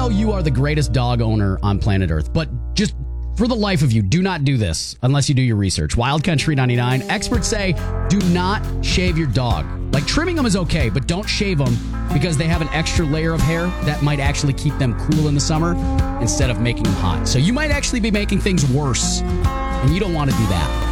know you are the greatest dog owner on planet Earth, but just for the life of you, do not do this unless you do your research. Wild Country 99, experts say do not shave your dog. Like, trimming them is okay, but don't shave them because they have an extra layer of hair that might actually keep them cool in the summer instead of making them hot. So you might actually be making things worse, and you don't want to do that.